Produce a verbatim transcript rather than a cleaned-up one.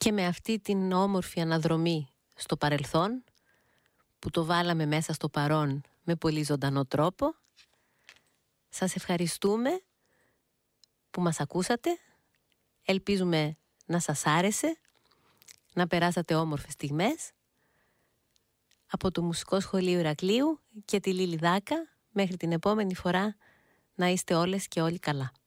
Και με αυτή την όμορφη αναδρομή στο παρελθόν, που το βάλαμε μέσα στο παρόν με πολύ ζωντανό τρόπο, σας ευχαριστούμε που μας ακούσατε. Ελπίζουμε να σας άρεσε, να περάσατε όμορφες στιγμές. Από το Μουσικό Σχολείο Ηρακλείου και τη Λίλη Δάκα, μέχρι την επόμενη φορά, να είστε όλες και όλοι καλά.